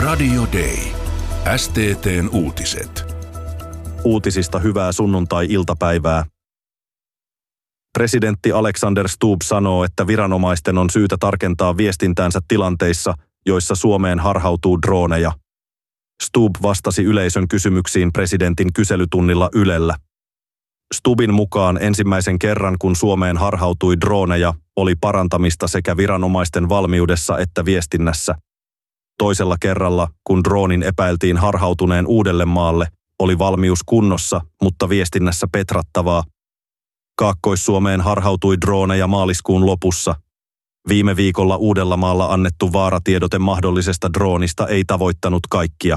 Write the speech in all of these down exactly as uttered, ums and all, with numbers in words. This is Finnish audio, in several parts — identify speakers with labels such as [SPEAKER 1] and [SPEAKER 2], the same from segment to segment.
[SPEAKER 1] Radio Day. S T T:n uutiset.
[SPEAKER 2] Uutisista hyvää sunnuntai-iltapäivää. Presidentti Alexander Stubb sanoo, että viranomaisten on syytä tarkentaa viestintänsä tilanteissa, joissa Suomeen harhautuu drooneja. Stubb vastasi yleisön kysymyksiin presidentin kyselytunnilla Ylellä. Stubbin mukaan ensimmäisen kerran, kun Suomeen harhautui drooneja, oli parantamista sekä viranomaisten valmiudessa että viestinnässä. Toisella kerralla, kun droonin epäiltiin harhautuneen Uudellemaalle, oli valmius kunnossa, mutta viestinnässä petrattavaa. Kaakkois-Suomeen harhautui drooneja maaliskuun lopussa. Viime viikolla Uudellamaalla annettu vaaratiedote mahdollisesta droonista ei tavoittanut kaikkia.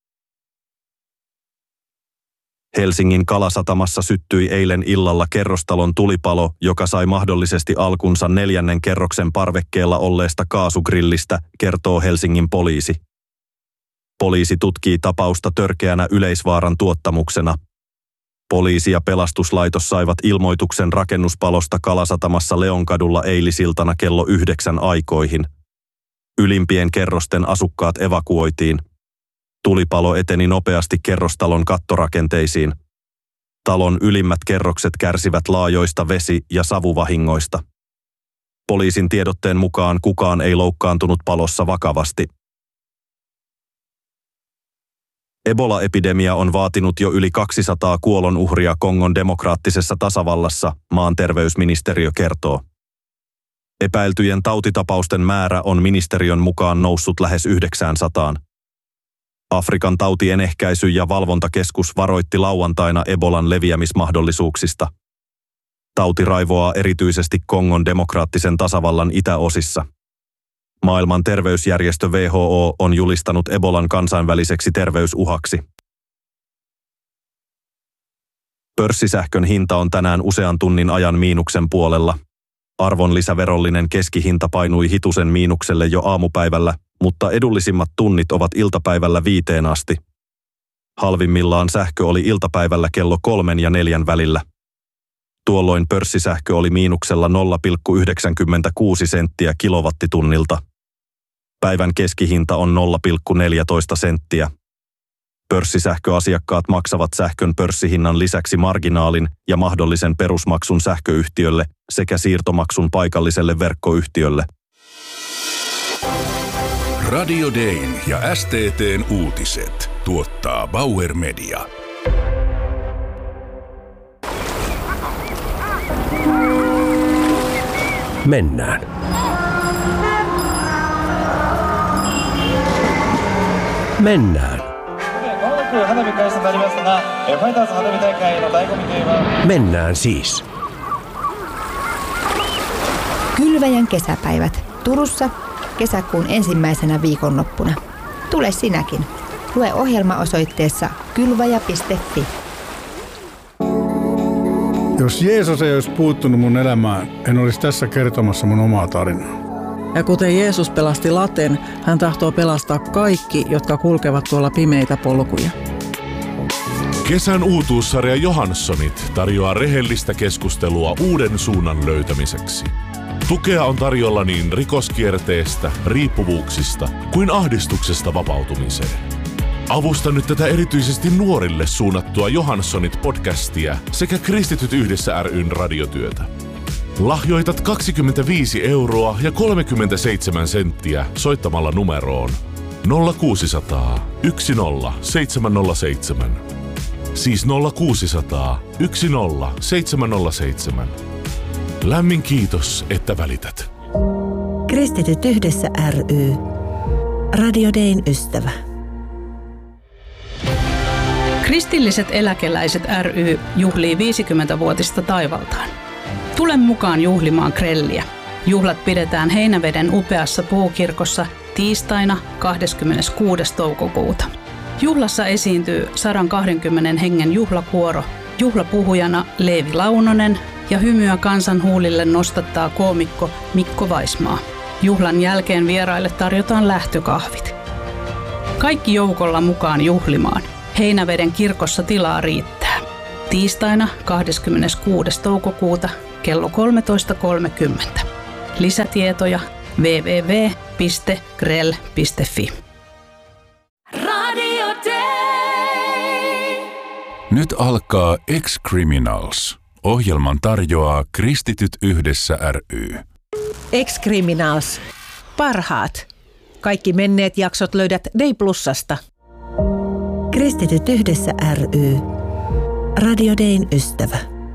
[SPEAKER 2] Helsingin Kalasatamassa syttyi eilen illalla kerrostalon tulipalo, joka sai mahdollisesti alkunsa neljännen kerroksen parvekkeella olleesta kaasugrillistä, kertoo Helsingin poliisi. Poliisi tutkii tapausta törkeänä yleisvaaran tuottamuksena. Poliisi ja pelastuslaitos saivat ilmoituksen rakennuspalosta Kalasatamassa Leonkadulla eilisiltana kello yhdeksän aikoihin. Ylimpien kerrosten asukkaat evakuoitiin. Tulipalo eteni nopeasti kerrostalon kattorakenteisiin. Talon ylimmät kerrokset kärsivät laajoista vesi- ja savuvahingoista. Poliisin tiedotteen mukaan kukaan ei loukkaantunut palossa vakavasti. Ebola-epidemia on vaatinut jo yli kaksisataa kuolonuhria Kongon demokraattisessa tasavallassa, maan terveysministeriö kertoo. Epäiltyjen tautitapausten määrä on ministeriön mukaan noussut lähes yhdeksäänsataan. Afrikan tautien ehkäisy- ja valvontakeskus varoitti lauantaina Ebolan leviämismahdollisuuksista. Tauti raivoaa erityisesti Kongon demokraattisen tasavallan itäosissa. Maailman terveysjärjestö W H O on julistanut Ebolan kansainväliseksi terveysuhaksi. Pörssisähkön hinta on tänään usean tunnin ajan miinuksen puolella. Arvonlisäverollinen keskihinta painui hitusen miinukselle jo aamupäivällä, mutta edullisimmat tunnit ovat iltapäivällä viiteen asti. Halvimmillaan sähkö oli iltapäivällä kello kolmen ja neljän välillä. Tuolloin pörssisähkö oli miinuksella nolla pilkku yhdeksänkymmentäkuusi senttiä kilowattitunnilta. Päivän keskihinta on nolla pilkku neljätoista senttiä. Pörssisähköasiakkaat maksavat sähkön pörssihinnan lisäksi marginaalin ja mahdollisen perusmaksun sähköyhtiölle sekä siirtomaksun paikalliselle verkkoyhtiölle.
[SPEAKER 1] Radio Dayn ja S T T:n uutiset tuottaa Bauer Media.
[SPEAKER 3] Mennään. Mennään. Mennään siis.
[SPEAKER 4] Kylväjän kesäpäivät Turussa kesäkuun ensimmäisenä viikonloppuna. Tule sinäkin. Lue ohjelma osoitteessa kylväjä piste fi.
[SPEAKER 5] Jos Jeesus ei olisi puuttunut mun elämään, en olisi tässä kertomassa mun omaa tarinaa.
[SPEAKER 6] Ja kuten Jeesus pelasti laten, hän tahtoo pelastaa kaikki, jotka kulkevat tuolla pimeitä polkuja.
[SPEAKER 7] Kesän uutuussarja Johanssonit tarjoaa rehellistä keskustelua uuden suunnan löytämiseksi. Tukea on tarjolla niin rikoskierteestä, riippuvuuksista kuin ahdistuksesta vapautumiseen. Avusta nyt tätä erityisesti nuorille suunnattua Johanssonit-podcastia sekä Kristityt yhdessä ry:n radiotyötä. Lahjoitat kaksikymmentäviisi euroa ja kolmekymmentäseitsemän senttiä soittamalla numeroon nolla kuusisataa yksi nolla seitsemän nolla seitsemän. Siis nolla kuusisataa yksi nolla seitsemän nolla seitsemän. Lämmin kiitos, että välität.
[SPEAKER 8] Kristityt yhdessä ry. Radio Dayn ystävä.
[SPEAKER 9] Kristilliset eläkeläiset ry juhlii viisikymmentävuotista taivaltaan. Tule mukaan juhlimaan grelliä. Juhlat pidetään Heinäveden upeassa puukirkossa tiistaina kahdeskymmeneskuudes toukokuuta. Juhlassa esiintyy sata kaksikymmentä hengen juhlakuoro, juhlapuhujana Leevi Launonen ja hymyä kansan huulille nostattaa koomikko Mikko Vaismaa. Juhlan jälkeen vieraille tarjotaan lähtökahvit. Kaikki joukolla mukaan juhlimaan. Heinäveden kirkossa tilaa riittää. Tiistaina kahdeskymmeneskuudes toukokuuta kello kolmetoista kolmekymmentä. Lisätietoja double-u double-u double-u piste grell piste fi.
[SPEAKER 1] Nyt alkaa Ex-Criminals. Ohjelman tarjoaa Kristityt yhdessä ry.
[SPEAKER 8] Ex-Criminals. Parhaat. Kaikki menneet jaksot löydät Day Plusasta. Kristityt yhdessä ry. Radio Dayn ystävä.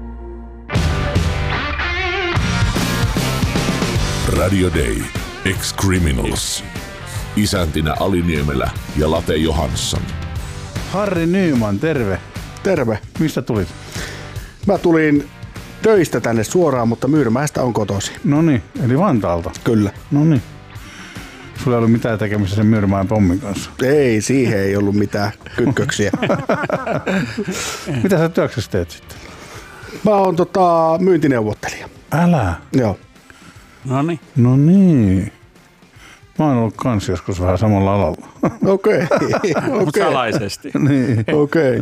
[SPEAKER 7] Radio Day. Ex-Criminals. Isäntinä Ali Niemelä ja Late Johansson.
[SPEAKER 5] Harri Nyman, terve.
[SPEAKER 10] Terve.
[SPEAKER 5] Mistä tulit?
[SPEAKER 10] Mä tulin töistä tänne suoraan, mutta Myyrmäestä on kotosi.
[SPEAKER 5] No niin, eli Vantaalta.
[SPEAKER 10] Kyllä.
[SPEAKER 5] No niin. Sulla ei ollut mitään tekemistä sen Myyrmäen pommin kanssa?
[SPEAKER 10] Ei, siihen ei ollut mitään kytköksiä.
[SPEAKER 5] Mitä sä työksessä teet sitten?
[SPEAKER 10] Mä oon tota, myyntineuvottelija.
[SPEAKER 5] Älä?
[SPEAKER 10] Joo.
[SPEAKER 5] No niin. No niin. Mä oon ollut kans joskus vähän samalla alalla.
[SPEAKER 10] Okei.
[SPEAKER 11] Mutta salaisesti.
[SPEAKER 5] Niin.
[SPEAKER 10] Okei.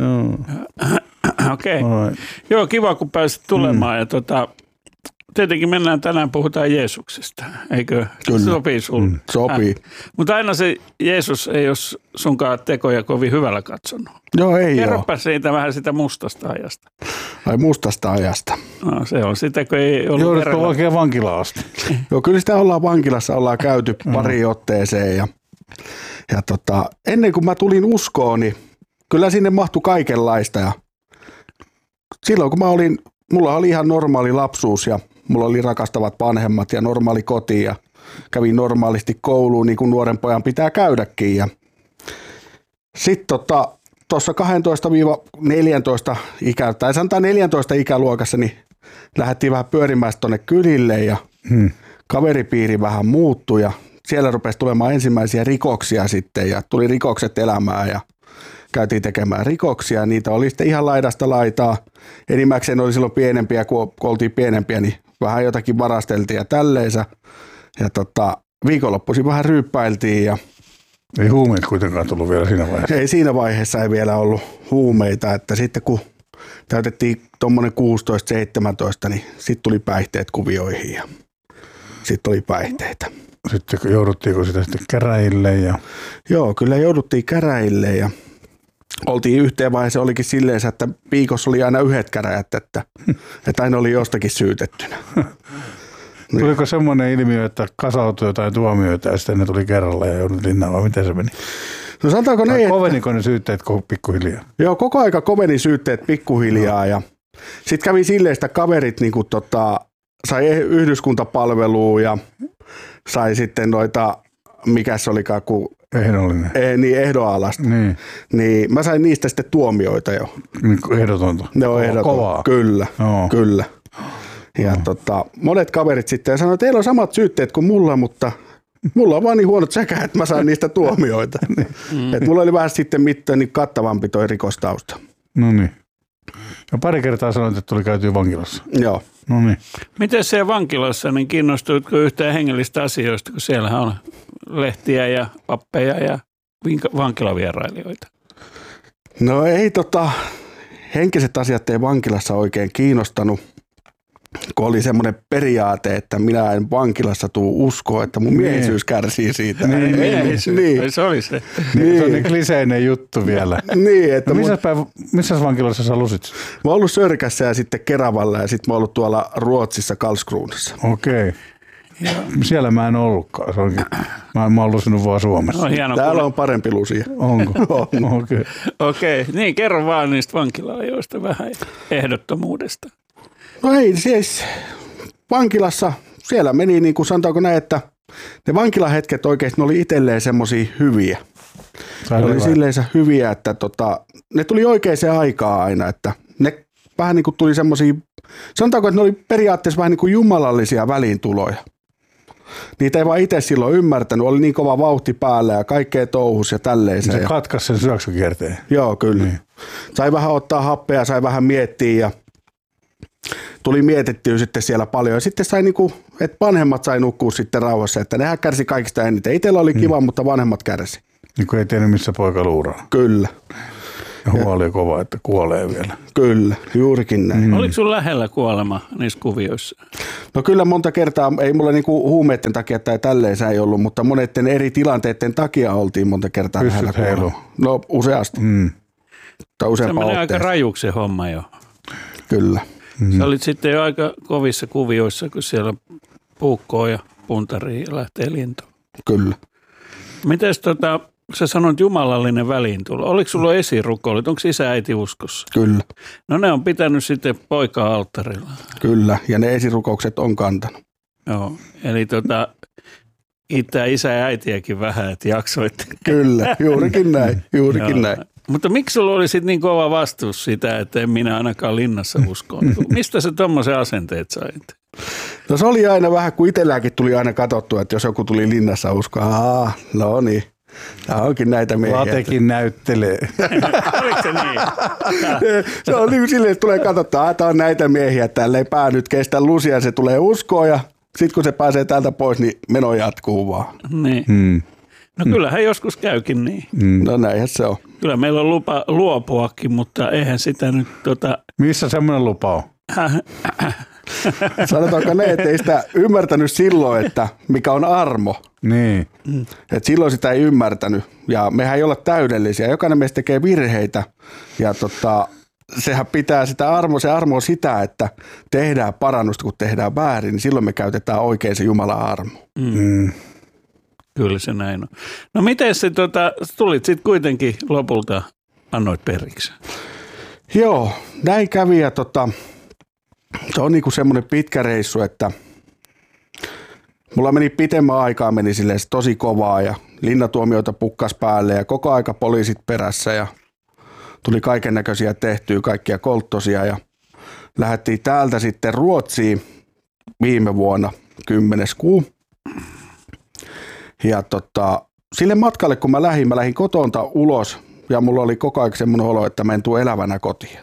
[SPEAKER 11] Okei. Joo, kiva kun pääsit tulemaan.
[SPEAKER 5] Mm.
[SPEAKER 11] Ja tota, tietenkin mennään tänään, puhutaan Jeesuksesta, eikö?
[SPEAKER 10] Kyllä.
[SPEAKER 11] Sopii sulle?
[SPEAKER 10] Mm, sopii.
[SPEAKER 11] Äh. Mutta aina se Jeesus ei ole sunkaan tekoja kovin hyvällä katsonut.
[SPEAKER 10] Joo, ei ole.
[SPEAKER 11] Kerropa siitä vähän sitä mustasta ajasta.
[SPEAKER 10] Ai mustasta ajasta.
[SPEAKER 11] No, se on sitä, kun ei ollut
[SPEAKER 5] Joudutko
[SPEAKER 11] verellä.
[SPEAKER 5] oikein vankilaan asti?
[SPEAKER 10] Joo, kyllä sitä ollaan vankilassa, ollaan käyty pari otteeseen. Ja, ja tota, ennen kuin mä tulin uskoon, niin kyllä sinne mahtui kaikenlaista. Ja silloin kun mä olin, mulla oli ihan normaali lapsuus ja mulla oli rakastavat vanhemmat ja normaali koti ja kävin normaalisti kouluun niin kuin nuoren pojan pitää käydäkin. Ja sitten tota, tuossa kaksitoista neljätoista ikä, tai sanotaan neljätoista ikäluokassa, niin lähdettiin vähän pyörimään tuonne kylille ja hmm. kaveripiiri vähän muuttui ja siellä rupesi tulemaan ensimmäisiä rikoksia sitten ja tuli rikokset elämään ja käytiin tekemään rikoksia. Niitä oli sitten ihan laidasta laitaa. Enimmäkseen oli silloin pienempiä, kun oltiin pienempiä, niin vähän jotakin varasteltiin ja tälleensä. Ja tota, viikonloppuisin vähän ryyppäiltiin ja
[SPEAKER 5] ei huumeet kuitenkaan tullut vielä siinä vaiheessa.
[SPEAKER 10] Ei siinä vaiheessa ei vielä ollut huumeita, että sitten kun täytettiin tuommoinen kuusitoista seitsemäntoista, niin sitten tuli päihteet kuvioihin ja sitten oli päihteitä.
[SPEAKER 5] Sitten jouduttiinko sitä sitten käräjille? Ja
[SPEAKER 10] joo, kyllä jouduttiin käräjille ja oltiin yhteen vaiheessa olikin silleen, että viikossa oli aina yhdet käräjät, että, että aina oli jostakin syytettynä.
[SPEAKER 5] Tuliko semmoinen ilmiö, että kasautui jotain tuomioita ja sitten ne tuli kerralla ja joudut linnaan, vai miten se meni?
[SPEAKER 10] No sanotaanko ne,
[SPEAKER 5] koveniko ne syytteet pikkuhiljaa?
[SPEAKER 10] Joo, koko aika koveni syytteet pikkuhiljaa no. Ja sitten kävi silleen, että kaverit niin kuin, tota, sai yhdyskuntapalvelua ja sai sitten noita, mikä se olikaan, kun
[SPEAKER 5] ehdollinen.
[SPEAKER 10] Eh, niin ehdonalasta.
[SPEAKER 5] Niin.
[SPEAKER 10] Niin mä sain niistä sitten tuomioita jo.
[SPEAKER 5] Niin ehdotonta.
[SPEAKER 10] Ne on ehdotonta.
[SPEAKER 5] Kovaa.
[SPEAKER 10] Kyllä,
[SPEAKER 5] no.
[SPEAKER 10] kyllä. Ja no. tota, monet kaverit sitten sanoivat, että teillä on samat syytteet kuin mulla, mutta mulla on vaan niin huonot säkä, että mä saan niistä tuomioita. mm. Et mulla oli vähän sitten mitään niin kattavampi toi rikostausta.
[SPEAKER 5] No niin. Ja pari kertaa sanoit, että tuli käytyä vankilassa.
[SPEAKER 10] Joo.
[SPEAKER 5] No niin.
[SPEAKER 11] Miten siellä vankilassa, niin kiinnostuitko yhtään hengellistä asioista, kun siellähän on lehtiä ja pappeja ja vankilavierailijoita?
[SPEAKER 10] No ei tota, henkiset asiat ei vankilassa oikein kiinnostanut, kun oli semmoinen periaate, että minä en vankilassa tuu uskoa, että mun miehisyys kärsii siitä.
[SPEAKER 11] Niin, miehisyys.
[SPEAKER 10] Niin.
[SPEAKER 11] Se oli se.
[SPEAKER 5] Niin. Se on niin kliseinen juttu vielä.
[SPEAKER 10] Niin, että
[SPEAKER 5] no,
[SPEAKER 10] mun...
[SPEAKER 5] missä, päivä, missä vankilassa sä lusit?
[SPEAKER 10] Mä oon ollut Sörkässä ja sitten Keravalla ja sitten mä oon ollut tuolla Ruotsissa Karlskronassa.
[SPEAKER 5] Okei. Okay. Siellä mä en ollutkaan. Se onkin. Mä, mä oon lusinut vaan Suomessa.
[SPEAKER 11] No, hieno,
[SPEAKER 10] täällä
[SPEAKER 11] kun...
[SPEAKER 10] on parempi lusia.
[SPEAKER 5] Onko?
[SPEAKER 10] on.
[SPEAKER 5] Okei.
[SPEAKER 11] Okay. Okei, okay. Niin kerro vaan niistä vankila-ajoista vähän ehdottomuudesta.
[SPEAKER 10] No ei, siis vankilassa siellä meni niin kuin sanotaanko näin, että ne vankilahetket oikeasti ne oli itselleen semmosia hyviä. Ne oli silleensä hyviä, että tota, ne tuli oikeaan aikaan aina, että ne vähän niin kuin tuli semmosia, sanotaanko, että ne oli periaatteessa vähän niin kuin jumalallisia väliintuloja. Niitä ei vaan itse silloin ymmärtänyt, oli niin kova vauhti päällä ja kaikkea touhus ja tälleensä.
[SPEAKER 5] Se katkaisi sen syöksykierteen.
[SPEAKER 10] Joo, kyllä. Niin. Sai vähän ottaa happea, sai vähän miettiä ja tuli mietittyä sitten siellä paljon. Ja sitten sai niinku, että vanhemmat sai nukkua sitten rauhassa, että nehän kärsi kaikista eniten. Itsellä oli kiva, mm. mutta vanhemmat kärsi.
[SPEAKER 5] Niin kuin ei tiennyt, missä poika luuraa.
[SPEAKER 10] Kyllä.
[SPEAKER 5] Ja huoli oli kova, että kuolee vielä.
[SPEAKER 10] Kyllä, juurikin näin.
[SPEAKER 11] Mm. Oliko sun lähellä kuolema niissä kuvioissa?
[SPEAKER 10] No kyllä monta kertaa, ei mulla niinku huumeiden takia tai tälleensä ei ollut, mutta monetten eri tilanteiden takia oltiin monta kertaa
[SPEAKER 5] Pyssyt
[SPEAKER 10] lähellä kuolema. No useasti. Mm. Tai
[SPEAKER 11] se
[SPEAKER 10] useampaan
[SPEAKER 11] menee aika
[SPEAKER 10] otteeseen.
[SPEAKER 11] rajuksi se homma jo.
[SPEAKER 10] Kyllä.
[SPEAKER 11] Mm-hmm. Sä olit sitten jo aika kovissa kuvioissa, kun siellä puukkoo ja puntarii ja lähtee lintuun.
[SPEAKER 10] Kyllä.
[SPEAKER 11] Mites tota, sä sanoit jumalallinen väliintulo. Oliko sulla esirukoilut? Onko isä äiti uskossa?
[SPEAKER 10] Kyllä.
[SPEAKER 11] No ne on pitänyt sitten poikaa alttarilla.
[SPEAKER 10] Kyllä, ja ne esirukoukset on kantanut.
[SPEAKER 11] Joo, eli tota, itää isä ja äitiäkin vähän, että jaksoitte.
[SPEAKER 10] Kyllä, juurikin näin, juurikin näin.
[SPEAKER 11] Mutta miksi sulla oli sitten niin kova vastuus sitä, että en minä ainakaan linnassa usko? Mistä sä tommoisen asenteet sait?
[SPEAKER 10] No se oli aina vähän, kun itselläkin tuli aina katsottua, että jos joku tuli linnassa uskoa, aah, no niin, tämä onkin näitä miehiä.
[SPEAKER 5] Latekin näyttelee.
[SPEAKER 11] Oliko se niin?
[SPEAKER 10] Se on niin silleen, että tulee katsottua, että tämä on näitä miehiä, täällä ei pää nyt kestä lusia, se tulee uskoa ja sitten kun se pääsee täältä pois, niin meno jatkuu vaan.
[SPEAKER 11] Niin.
[SPEAKER 5] Hmm.
[SPEAKER 11] No kyllähän joskus käykin niin.
[SPEAKER 10] Hmm. No näinhän se on.
[SPEAKER 11] Kyllä meillä on lupa luopuakin, mutta eihän sitä nyt tota...
[SPEAKER 5] Missä semmoinen lupa on?
[SPEAKER 10] Sanotaanko ne, että ei sitä ymmärtänyt silloin, että mikä on armo.
[SPEAKER 5] Niin.
[SPEAKER 10] Että silloin sitä ei ymmärtänyt. Ja mehän ei olla täydellisiä. Jokainen meistä tekee virheitä. Ja tota, sehän pitää sitä armoa. Se armo on sitä, että tehdään parannusta, kun tehdään väärin. Niin silloin me käytetään oikein se Jumalan armo.
[SPEAKER 5] Mm.
[SPEAKER 11] Kyllä se näin on. No miten se tota, tulit sitten kuitenkin lopulta annoit periksi?
[SPEAKER 10] Joo, näin kävi ja tota, se on niinku semmoinen pitkä reissu, että mulla meni pitemmän aikaa, meni silleen tosi kovaa ja linnatuomioita pukkas päälle ja koko aika poliisit perässä ja tuli kaiken näköisiä tehtyä, kaikkia kolttosia ja lähdettiin täältä sitten Ruotsiin viime vuonna kymmenes kuu. Ja tota, sille matkalle kun mä lähdin, mä lähdin kotonta ulos ja mulla oli koko ajan semmoinen olo, että mä en tule elävänä kotiin.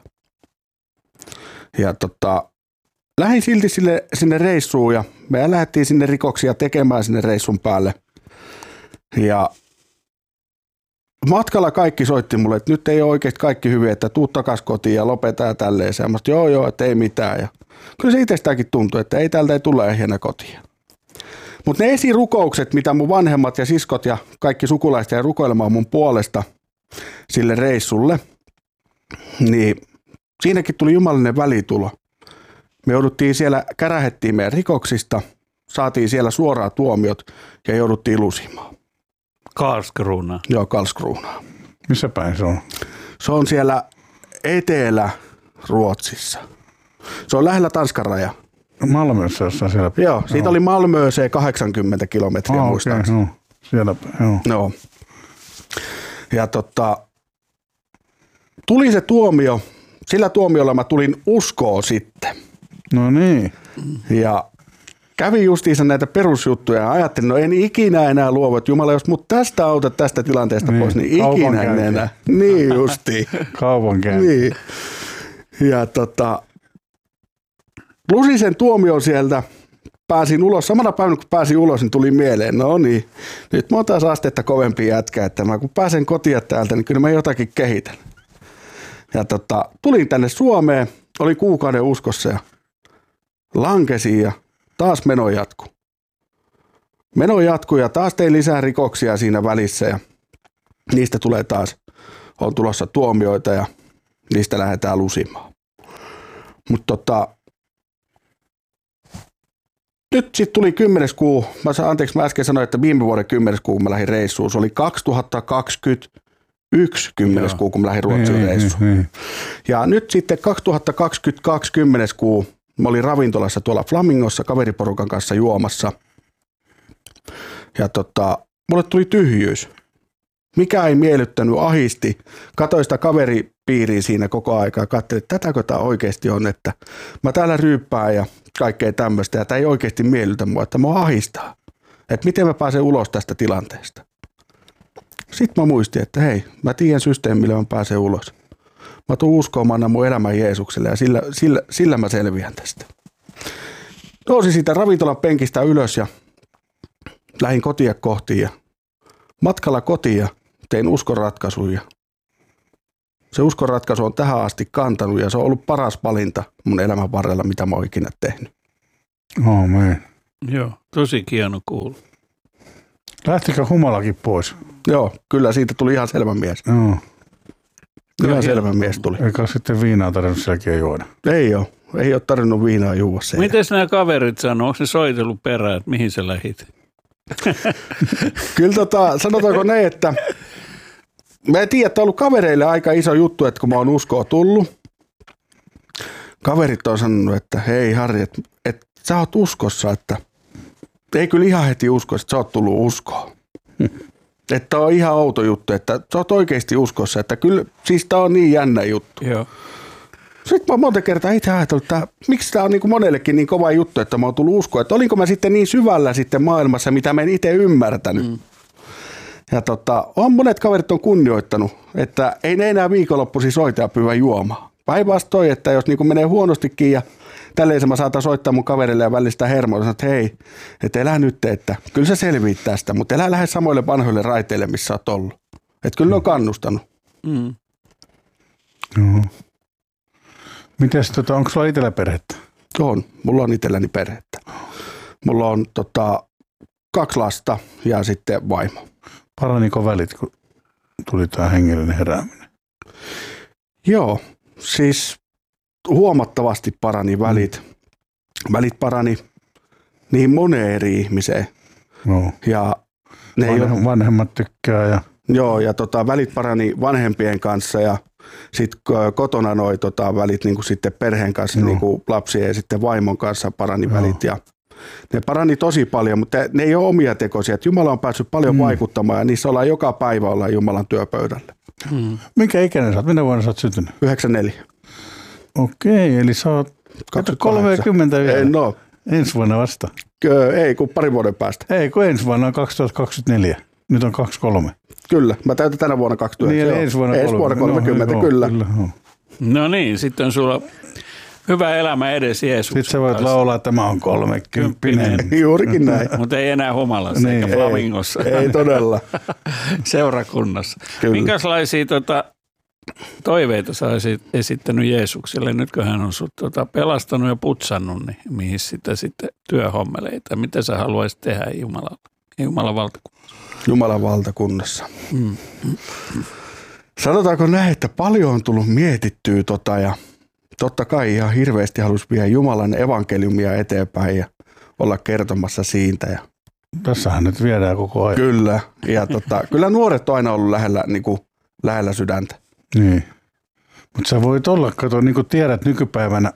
[SPEAKER 10] Ja tota, lähdin silti sille, sinne reissuun ja me lähdettiin sinne rikoksia tekemään sinne reissun päälle. Ja matkalla kaikki soitti mulle, että nyt ei ole oikeasti kaikki hyvin, että tuu takas kotiin ja lopetaan ja tälleen. Ja mä sanoin, joo joo, että ei mitään. Ja kyllä se itsestäänkin tuntui, että ei täältä ei tule ehjänä kotiin. Mutta ne esirukoukset, mitä mun vanhemmat ja siskot ja kaikki sukulaiset ja rukoilemaan mun puolesta sille reissulle, niin siinäkin tuli jumalinen välitulo. Me jouduttiin siellä, kärähettiin meidän rikoksista, saatiin siellä suoraan tuomiot ja jouduttiin lusimaan.
[SPEAKER 11] Karlskrona.
[SPEAKER 10] Joo, Karlskrona.
[SPEAKER 5] Missä päin se on?
[SPEAKER 10] Se on siellä Etelä-Ruotsissa. Se on lähellä Tanskan raja.
[SPEAKER 5] Malmössä jossain siellä.
[SPEAKER 10] Joo, siitä no. oli Malmööseen kahdeksankymmentä kilometriä
[SPEAKER 5] oh,
[SPEAKER 10] muistaakseni.
[SPEAKER 5] Okay, no. Siellä, joo.
[SPEAKER 10] No. Ja tota, tuli se tuomio, sillä tuomiolla mä tulin uskoon sitten.
[SPEAKER 5] No niin.
[SPEAKER 10] Ja kävin justiinsa näitä perusjuttuja ja ajattelin, no en ikinä enää luovu, että Jumala, jos mut tästä autat tästä tilanteesta niin, pois, niin ikinä en enää. Niin justiin.
[SPEAKER 5] Kaupankäynti.
[SPEAKER 10] Niin. Ja tota, lusin sen tuomion sieltä, pääsin ulos. Samana päivänä kun pääsin ulos, niin tuli mieleen, no niin, nyt mä otan astetta kovempi jätkä, että mä kun pääsen kotia täältä, niin kyllä mä jotakin kehitän. Ja tota, tulin tänne Suomeen, oli kuukauden uskossa ja lankesin ja taas meno jatkui. Meno jatkui ja taas tein lisää rikoksia siinä välissä ja niistä tulee taas, on tulossa tuomioita ja niistä lähdetään lusimaan. Mutta tota, nyt sitten tuli kymmenes kuu, mä saan, anteeksi mä äsken sanoin, että viime vuoden kymmenes kuu kun mä lähdin reissuun, se oli kaksituhattakaksikymmentäyksi kymmenes kuu kun mä lähdin Ruotsiin niin, reissuun. Niin, niin. Ja nyt sitten kaksituhattakaksikymmentäkaksi kymmenes kuu mä olin ravintolassa tuolla Flamingossa kaveriporukan kanssa juomassa ja tota, mulle tuli tyhjyys. Mikä ei miellyttänyt, ahisti. Katoin sitä kaveripiiriä siinä koko aikaa ja katselin, että tätäkö tämä oikeasti on, että mä täällä ryyppään ja kaikkea tämmöistä ja tämä ei oikeasti miellytä mua, että mua ahistaa. Että miten mä pääsen ulos tästä tilanteesta. Sitten mä muistin, että hei, mä tiedän systeemi, millä mä pääsen ulos. Mä tuun uskomaan mun elämän Jeesukselle ja sillä, sillä, sillä mä selviän tästä. Nousin siitä ravintolan penkistä ylös ja lähdin kotia kohti ja matkalla kotiin ja tein uskonratkaisuja. Se uskonratkaisu on tähän asti kantanut ja se on ollut paras valinta mun elämän varrella, mitä mä oon ikinä tehnyt.
[SPEAKER 5] Amen.
[SPEAKER 11] Joo, tosi hieno kuulla.
[SPEAKER 5] Lähtikö humalakin pois?
[SPEAKER 10] Joo, kyllä siitä tuli ihan selvä mies.
[SPEAKER 5] Joo.
[SPEAKER 10] Ihan selvä mies tuli.
[SPEAKER 5] Eikä sitten viinaa tarvinnut sielläkin juoda.
[SPEAKER 10] Ei ole. Ei ole tarvinnut viinaa juua se.
[SPEAKER 11] Miten nämä kaverit sanoo? Onko ne soitellut perään, että mihin sä lähit?
[SPEAKER 10] Kyllä tota, sanotaanko ne, että mä en tiedä, että on ollut kavereille aika iso juttu, että kun mä oon uskoa tullut. Kaverit on sanonut, että hei Harri, että, että sä oot uskossa, että ei kyllä ihan heti usko, että sä oot tullut uskoon. Että on ihan outo juttu, että sä oot oikeasti uskossa, että kyllä, siis tää on niin jännä juttu.
[SPEAKER 11] Joo.
[SPEAKER 10] Sitten mä oon monta kertaa itse ajatellut, että miksi tää on niin kuin monellekin niin kova juttu, että mä oon tullut uskoa, että olinko mä sitten niin syvällä sitten maailmassa, mitä mä en itse ymmärtänyt. Mm. Ja tota, on monet kaverit on kunnioittanut, että ei ne enää viikonloppuisin soita ja pyyvä juomaan. Päinvastoin, että jos niin kuin menee huonostikin ja tälleen mä saatan soittaa mun kaverille ja välistä hermoa, että hei, että elä nyt, että kyllä sä selviit tästä, mutta elä lähde samoille vanhoille raiteille, missä oot ollut. Että kyllä ne on kannustanut.
[SPEAKER 11] Mm.
[SPEAKER 5] Joo. Mites, tota, onko sulla itsellä perhettä?
[SPEAKER 10] On, mulla on itselläni perhettä. Mulla on tota, kaksi lasta ja sitten vaimo.
[SPEAKER 5] Paraniko välit, kun tuli tämä hengellinen herääminen?
[SPEAKER 10] Joo, siis huomattavasti parani välit. Mm. Välit parani niin moneen eri ihmiseen.
[SPEAKER 5] No.
[SPEAKER 10] Ja ne
[SPEAKER 5] Vanhem,
[SPEAKER 10] ole,
[SPEAKER 5] vanhemmat tykkää. Ja...
[SPEAKER 10] Joo, ja tota, välit parani vanhempien kanssa ja sitten kotona noi tota, välit niin kuin sitten perheen kanssa, no. niin kuin lapsien ja sitten vaimon kanssa parani no. välit. Ja ne parani tosi paljon, mutta ne ei ole omia tekoisia. Että Jumala on päässyt paljon mm. vaikuttamaan ja niissä ollaan joka päivä ollaan Jumalan työpöydällä.
[SPEAKER 5] Mm. Minkä ikäinen sä oot? Minä vuonna sä oot syntynyt?
[SPEAKER 10] yhdeksänkymmentäneljä.
[SPEAKER 5] Okei, eli sä oot kolmekymmentä vielä.
[SPEAKER 10] Ei, no.
[SPEAKER 5] Ensi vuonna vasta.
[SPEAKER 10] Ei, kun parin vuoden päästä.
[SPEAKER 5] Ei, kun ensi vuonna on kaksituhattakaksikymmentäneljä. Nyt on kaksikymmentäkolme.
[SPEAKER 10] Kyllä, mä täytän tänä vuonna kaksikymmentä.
[SPEAKER 5] Niin, ensi vuonna,
[SPEAKER 10] ensi vuonna kolmekymmentä, no, kyllä. kyllä.
[SPEAKER 11] No niin, sitten on sulla hyvä elämä edes Jeesuksen.
[SPEAKER 5] Sitten sä voit laulaa, että mä oon kolmekymppinen.
[SPEAKER 10] Juurikin näin.
[SPEAKER 11] Mutta ei enää humalassa niin, eikä flamingossa.
[SPEAKER 10] Ei, ei todella.
[SPEAKER 11] Seurakunnassa. Kyllä. Minkälaisia tota, toiveita sä olisit esittänyt Jeesukselle, nyt kun hän on sut tota, pelastanut ja putsannut, niin mihin sitä sitten työhommeleita? Mitä sä haluaisit tehdä Jumalan, Jumalan valtakunnassa?
[SPEAKER 10] Jumalan valtakunnassa. Mm. Sanotaanko näin, että paljon on tullut mietittyä tota ja totta kai ihan hirveästi halusi viedä Jumalan evankeliumia eteenpäin ja olla kertomassa siitä. Ja
[SPEAKER 5] tässähän nyt viedään koko ajan.
[SPEAKER 10] Kyllä. Ja tota, kyllä nuoret on aina ollut lähellä, niin kuin, lähellä sydäntä.
[SPEAKER 5] Niin. Mutta sä voit olla, kato, niin kuin tiedät nykypäivänä,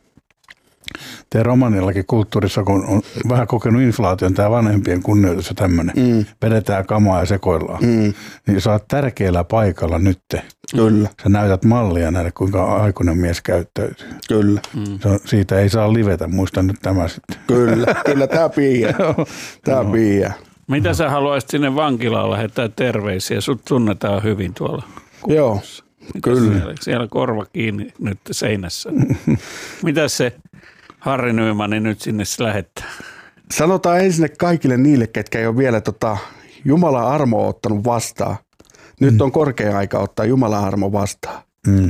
[SPEAKER 5] teidän romanillakin kulttuurissa, kun on vähän kokenut inflaation, tämä vanhempien kunnioitus ja tämmöinen, mm. vedetään kamaa ja sekoillaan, mm. niin sä oot tärkeällä paikalla nyt.
[SPEAKER 10] Kyllä.
[SPEAKER 5] Sä näytät mallia näille, kuinka aikuinen mies käyttäytyy.
[SPEAKER 10] Kyllä.
[SPEAKER 5] Mm. Siitä ei saa livetä, muista nyt tämä sitten.
[SPEAKER 10] Kyllä, kyllä tämä piiää. Tämä no. piiää.
[SPEAKER 11] Mitä sä haluaisit sinne vankilaan lähettää terveisiä? Sut tunnetaan hyvin tuolla kunnassa.
[SPEAKER 10] Joo,
[SPEAKER 11] Mitäs
[SPEAKER 10] kyllä.
[SPEAKER 11] Siellä, siellä korva kiinni nyt seinässä. Mitä se Harri Nymani nyt sinne lähettää?
[SPEAKER 10] Sanotaan ensin kaikille niille, ketkä ei ole vielä tota Jumalan armoa ottanut vastaan. Nyt mm. on korkea aika ottaa Jumalan armo vastaan. Mm.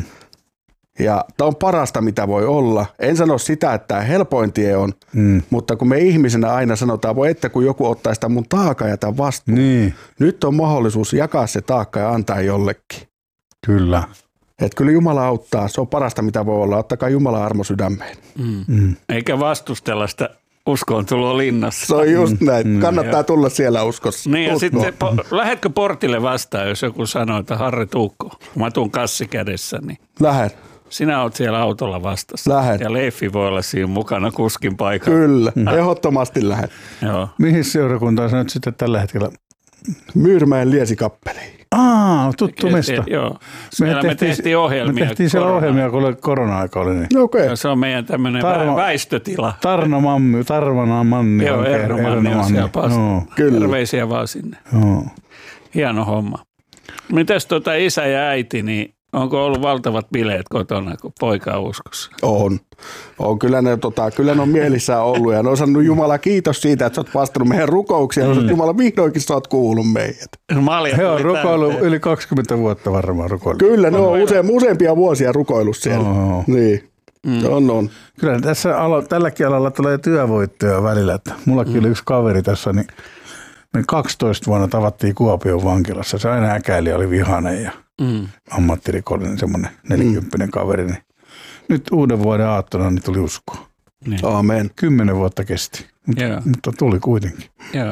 [SPEAKER 10] Ja tämä on parasta, mitä voi olla. En sano sitä, että tämä helpoin tie on, mm. mutta kun me ihmisenä aina sanotaan, voi että kun joku ottaa sitä mun taakka ja tämän vastuun. Niin. Nyt on mahdollisuus jakaa se taakka ja antaa jollekin.
[SPEAKER 5] Kyllä.
[SPEAKER 10] Että kyllä Jumala auttaa. Se on parasta, mitä voi olla. Ottakaa Jumalan armo sydämeen.
[SPEAKER 11] Mm. Mm. Eikä vastustella sitä uskoon tuloa linnassa.
[SPEAKER 10] Se on just näin. Mm. Kannattaa tulla siellä uskossa.
[SPEAKER 11] Niin ja sitten po- lähetkö portille vastaan, jos joku sanoo, että Harri Tuukko, kun mä tuun kassi kädessä, niin
[SPEAKER 10] lähden.
[SPEAKER 11] Sinä oot siellä autolla vastassa.
[SPEAKER 10] Lähden.
[SPEAKER 11] Ja Leiffi voi olla siinä mukana kuskin paikalla.
[SPEAKER 10] Kyllä, mm. ehdottomasti lähden.
[SPEAKER 11] Joo.
[SPEAKER 5] Mihin seurakuntaan sä nyt sitten tällä hetkellä?
[SPEAKER 10] Myyrmäen Liesikappeliin.
[SPEAKER 5] Aa, tuttu mesta.
[SPEAKER 11] Joo. Me tehtiin, me tehtiin ohjelmia.
[SPEAKER 5] Me tehtiin siellä ohjelmia, kun korona-aika oli. Niin.
[SPEAKER 10] Okay.
[SPEAKER 11] Ja se on meidän tämmöinen Tarmo, väistötila.
[SPEAKER 5] Tarno Mammi, Tarvana Manni.
[SPEAKER 11] Joo, Erno Manni on siellä no.
[SPEAKER 10] Terveisiä
[SPEAKER 11] vaan sinne.
[SPEAKER 5] Joo.
[SPEAKER 11] Hieno homma. Mitäs tuota isä ja äiti, niin onko ollut valtavat bileet kotona, kun poika on uskossa?
[SPEAKER 10] On. on. Kyllä, ne, tota, kyllä ne on mielissään ollut ja ne on sanonut Jumala kiitos siitä, että sä oot vastannut meidän rukouksia. Mm. Ja Jumala vihdoinkin sä oot kuullut meidät.
[SPEAKER 5] He on rukoillut yli kaksikymmentä vuotta varmaan rukoillut.
[SPEAKER 10] Kyllä, ne on, on use, useampia vuosia rukoillut siellä. Oh. Niin. Mm. On, on.
[SPEAKER 5] Kyllä tässä alo, tälläkin alalla tulee työvoittoja välillä. Että mullakin mm. oli yksi kaveri tässä, niin Me kaksitoista vuonna tavattiin Kuopion vankilassa. Se aina äkäili, oli vihainen ja mm. ammattirikollinen, semmoinen nelikymppinen kaveri. Niin nyt uuden vuoden aattona niin tuli uskoa.
[SPEAKER 10] Niin. Aamen.
[SPEAKER 5] Kymmenen vuotta kesti, mutta, mutta tuli kuitenkin.
[SPEAKER 11] Joo.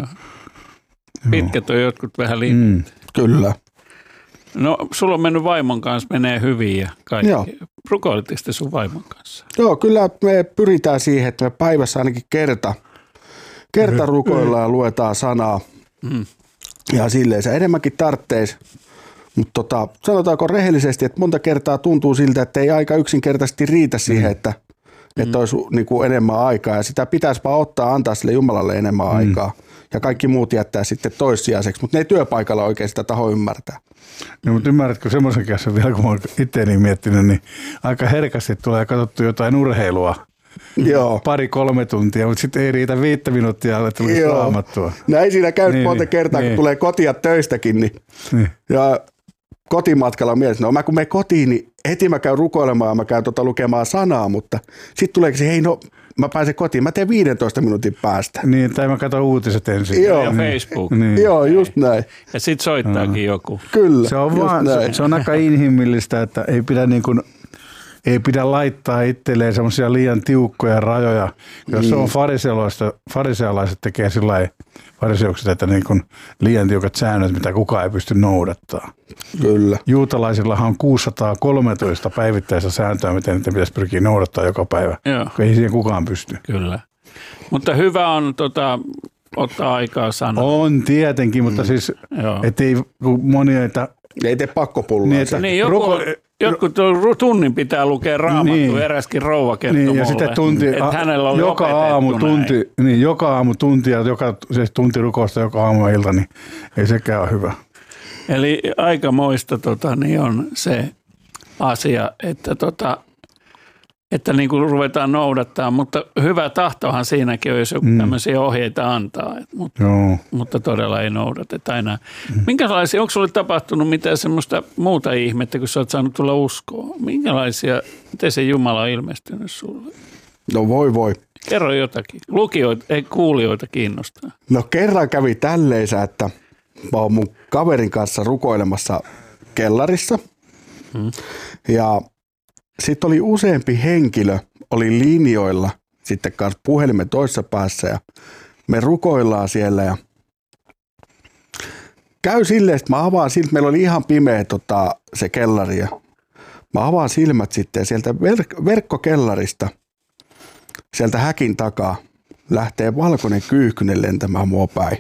[SPEAKER 11] Pitkät on jotkut vähän liittyneet. Mm.
[SPEAKER 10] Kyllä.
[SPEAKER 11] No, sulla on mennyt vaimon kanssa, menee hyvin ja kaikki. Joo. Rukoilitteko te sun vaimon kanssa?
[SPEAKER 10] Joo, kyllä me pyritään siihen, että me päivässä ainakin kerta, kerta rukoillaan ja luetaan sanaa. Mm. Ja silleen se enemmänkin tarvitsisi. Mutta tota, sanotaanko rehellisesti, että monta kertaa tuntuu siltä, että ei aika yksinkertaisesti riitä siihen, että, mm. että olisi niin kuin enemmän aikaa. Ja sitä pitäisi vaan ottaa, antaa sille Jumalalle enemmän mm. aikaa. Ja kaikki muut jättää sitten toissijaiseksi, mutta ne ei työpaikalla oikein sitä taho ymmärtää.
[SPEAKER 5] No, mutta ymmärrätkö semmoisen kanssa vielä, kun olen itseäni miettinyt, niin aika herkästi tulee katsottu jotain urheilua.
[SPEAKER 10] Joo.
[SPEAKER 5] Pari-kolme tuntia, mutta sitten ei riitä viittä minuuttia, että tulisi raamattua.
[SPEAKER 10] Näin siinä käy niin, monta kertaa, niin. Kun tulee kotia töistäkin. Niin. Niin. Ja kotimatkalla on mielessä, no mä kun menen kotiin, niin heti mä käyn rukoilemaan ja mä käyn tota lukemaan sanaa, mutta sitten tuleekin se, hei no, mä pääsen kotiin, mä teen viidentoista minuutin päästä.
[SPEAKER 5] Niin, tai mä katson uutiset ensin.
[SPEAKER 11] Joo. Ja Facebook.
[SPEAKER 5] Niin.
[SPEAKER 10] Joo, just näin.
[SPEAKER 11] Ja sit soittaakin no. joku.
[SPEAKER 10] Kyllä,
[SPEAKER 5] se on, vaan, se, se on aika inhimillistä, että ei pidä niin kuin, ei pidä laittaa itselleen semmoisia liian tiukkoja rajoja. Jos mm. on farisealaiset tekee sillä lailla fariseukset, että niin kuin liian tiukat säännöt, mitä kukaan ei pysty noudattaa.
[SPEAKER 10] Kyllä.
[SPEAKER 5] Juutalaisillahan on kuusisataakolmetoista päivittäistä sääntöä, miten niitä pitäisi pyrkiä noudattaa joka päivä.
[SPEAKER 11] Joo.
[SPEAKER 5] Ei siihen kukaan pysty.
[SPEAKER 11] Kyllä. Mutta hyvä on tota, ottaa aikaa sanoa.
[SPEAKER 5] On tietenkin, mutta mm. siis ettei monia, että
[SPEAKER 10] ei tee pakkopulloa.
[SPEAKER 11] Niin, että niin, joku, ruko, jotkut tunnin pitää lukea raamattua, niin, eräskin rouva kertoi
[SPEAKER 5] niin,
[SPEAKER 11] mulle,
[SPEAKER 5] ja sitten tunti,
[SPEAKER 11] että hänellä on
[SPEAKER 5] joka aamu tunti, niin, joka aamu tunti ja joka, siis tunti rukousta joka aamu ja ilta, niin ei sekään ole hyvä.
[SPEAKER 11] Eli aikamoista tota, niin on se asia, että, tota, että niin kuin ruvetaan noudattaa, mutta hyvä tahtohan siinäkin on, jos joku mm. tämmöisiä ohjeita antaa, mutta, mutta todella ei noudateta enää. Mm. Minkälaisia, onko sinulle tapahtunut mitään semmoista muuta ihmettä, kun sä oot saanut tulla uskoon? Minkälaisia, miten se Jumala on ilmestynyt sulle?
[SPEAKER 10] No voi voi.
[SPEAKER 11] Kerro jotakin. Lukijoita, ei kuulijoita kiinnostaa.
[SPEAKER 10] No kerran kävi tälleisä, että mä oon mun kaverin kanssa rukoilemassa kellarissa mm. ja sitten oli useampi henkilö, oli linjoilla sitten kanssa puhelimen toisessa päässä ja me rukoillaan siellä ja käy silleen, että mä avaan silmät, meillä oli ihan pimeä tota, se kellari ja mä avaan silmät sitten ja sieltä verk- verkkokellarista, sieltä häkin takaa lähtee valkoinen kyyhkynen lentämään mua päin.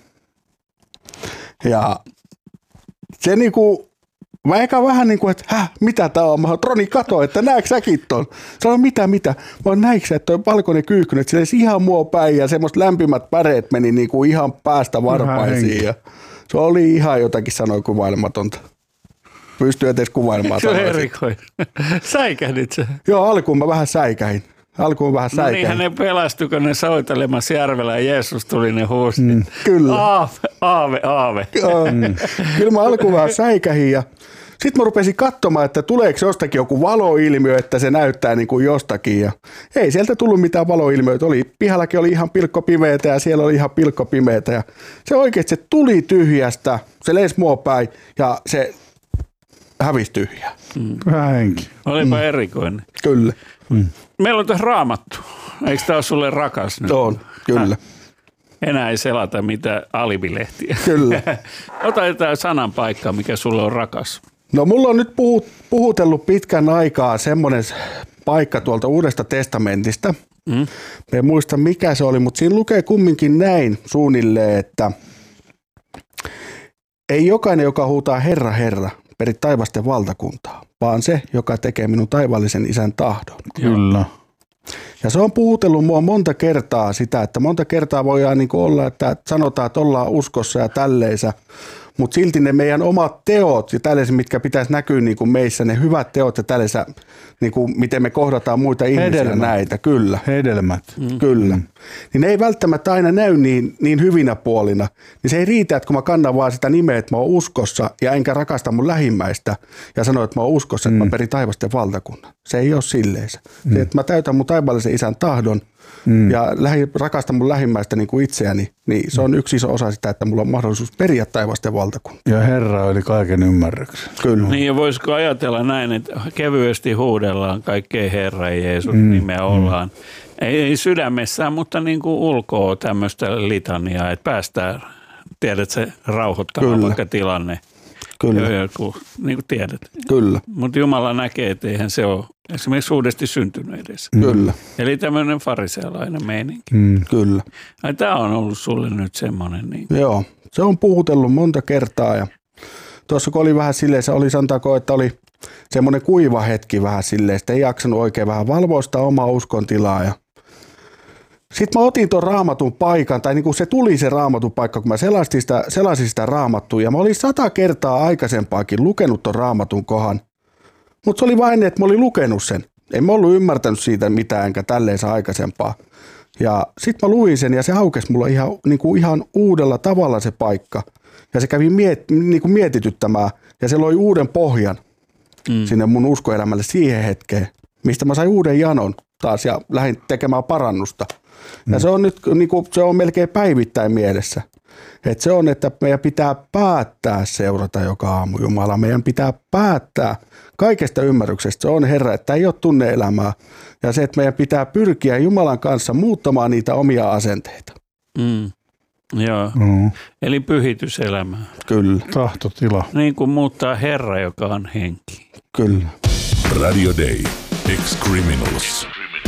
[SPEAKER 10] Ja se niinku mä eka vähän niin kuin, että häh, mitä tää on? Mä oon, Roni, kato, että näetkö säkin ton? Sano, mitä, mitä? Mä oon, näetkö sä, että toi valkoinen kyyhkynen, että se ihan mua päin ja semmoista lämpimät päreet meni niin kuin ihan päästä varpaisiin. Ja se oli ihan jotakin sanoi kuvailematonta. Pystyy edes kuvailemaan.
[SPEAKER 11] Se on erikoinen. Säikähdit se?
[SPEAKER 10] Joo, alkuun mä vähän säikähin. Alkuun vähän säikähin.
[SPEAKER 11] No niinhän ne pelastui, kun ne soitelemassa järvellä ja Jeesus tuli ne huusi. Mm.
[SPEAKER 10] Kyllä.
[SPEAKER 11] Aave, aave, aave.
[SPEAKER 10] Mm. Kyllä mä alkuun vähän säikähin ja sitten mä rupesin katsomaan, että tuleeko jostakin joku valoilmiö, että se näyttää niin kuin jostakin. Ja ei sieltä tullut mitään valoilmiöitä. Oli, pihallakin oli ihan pilkkopimeetä ja siellä oli ihan pilkkopimeätä. Ja se oikeasti se tuli tyhjästä, se lensi mua päin ja se hävisi tyhjää.
[SPEAKER 11] Mm.
[SPEAKER 5] Vähän henki.
[SPEAKER 11] Olipa mm. erikoinen.
[SPEAKER 10] Kyllä.
[SPEAKER 5] Mm.
[SPEAKER 11] Meillä on tässä Raamattu. Eikö tämä ole sulle rakas nyt?
[SPEAKER 10] On, kyllä.
[SPEAKER 11] Enää ei selata mitään alibilehtiä.
[SPEAKER 10] Kyllä.
[SPEAKER 11] Ota jotain sanan paikkaa, mikä sulle on rakas.
[SPEAKER 10] No mulla on nyt puhut, puhutellut pitkän aikaa semmoinen paikka tuolta Uudesta testamentista. Mm. Mä en muista mikä se oli, mutta siinä lukee kumminkin näin suunnilleen, että ei jokainen, joka huutaa Herra, Herra, peri taivasten valtakuntaa, vaan se, joka tekee minun taivaallisen isän tahdon.
[SPEAKER 5] Kyllä.
[SPEAKER 10] Ja se on puhutellut mua monta kertaa sitä, että monta kertaa voidaan niin kuin olla, että sanotaan, että ollaan uskossa ja tälleisä, mutta silti ne meidän omat teot ja tällaiset, mitkä pitäisi näkyä niin kuin meissä, ne hyvät teot ja tällaiset, niin kuin miten me kohdataan muita ihmisiä Hedelmät. näitä, kyllä.
[SPEAKER 5] Hedelmät.
[SPEAKER 10] Mm. Kyllä. Mm. Niin ne ei välttämättä aina näy niin, niin hyvinä puolina. Niin se ei riitä, että kun mä kannan vaan sitä nimeä, että mä oon uskossa ja enkä rakasta mun lähimmäistä ja sano, että mä oon uskossa, että mm. mä perin taivasten valtakunnan. Se ei ole silleen se. Mm. Se, että mä täytän mun taivaallisen isän tahdon mm. ja lähi, rakastan mun lähimmäistä niin kuin itseäni, niin se on yksi iso osa sitä, että mulla on mahdollisuus periä taivasten valtakunta.
[SPEAKER 5] Ja Herra oli kaiken ymmärryksen.
[SPEAKER 10] Kyllä.
[SPEAKER 11] Niin ja voisiko ajatella näin, että kevyesti huudellaan kaikkea Herra Jeesus mm. nimeä ollaan. Mm. Ei, ei sydämessään, mutta niin kuin ulkoa tämmöistä litaniaa, että päästään, tiedät se rauhoittamaan vaikka tilanne.
[SPEAKER 10] Kyllä.
[SPEAKER 11] Joku, niin kuin tiedät.
[SPEAKER 10] Kyllä.
[SPEAKER 11] Mutta Jumala näkee, että eihän se ole esimerkiksi uudesti syntynyt edes.
[SPEAKER 10] Kyllä.
[SPEAKER 11] Eli tämmöinen farisealainen meininki.
[SPEAKER 10] Mm. Kyllä.
[SPEAKER 11] Tämä on ollut sulle nyt semmoinen. Niin.
[SPEAKER 10] Joo, se on puhutellut monta kertaa ja tuossa kun oli vähän silleen, se oli sanotaanko, että oli semmoinen kuiva hetki vähän silleen, että ei jaksanut oikein vähän valvoa sitä omaa uskon tilaa ja sitten mä otin tuon raamatun paikan, tai niin kuin se tuli se raamatun paikka, kun mä selasin sitä, selasin sitä raamattua, ja mä olin sata kertaa aikaisempaakin lukenut tuon raamatun kohan, mutta se oli vain, että mä olin lukenut sen. En mä ollut ymmärtänyt siitä mitään, enkä tälleen aikaisempaa. Ja sitten mä luin sen, ja se aukesi mulla ihan, niin kuin ihan uudella tavalla se paikka. Ja se kävi miet, niin kuin mietityttämään, ja se loi uuden pohjan mm. sinne mun uskoelämälle siihen hetkeen, mistä mä sain uuden janon taas, ja lähdin tekemään parannusta. Ja se on nyt niin kuin, se on melkein päivittäin mielessä. Et se on, että meidän pitää päättää seurata joka aamu Jumalaa. Meidän pitää päättää kaikesta ymmärryksestä. Se on Herra, että ei ole tunne-elämää. Ja se, että meidän pitää pyrkiä Jumalan kanssa muuttamaan niitä omia asenteita.
[SPEAKER 11] Mm. Joo.
[SPEAKER 5] Mm.
[SPEAKER 11] Eli pyhityselämää.
[SPEAKER 10] Kyllä.
[SPEAKER 5] Tahtotila.
[SPEAKER 11] Niin kuin muuttaa Herra, joka on henki.
[SPEAKER 10] Kyllä.
[SPEAKER 1] Radio Day. Ex-Criminals.